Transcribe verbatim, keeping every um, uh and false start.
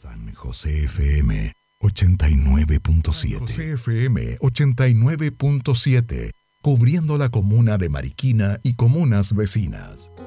San José F M ochenta y nueve punto siete. San José F M ochenta y nueve punto siete, cubriendo la comuna de Mariquina y comunas vecinas.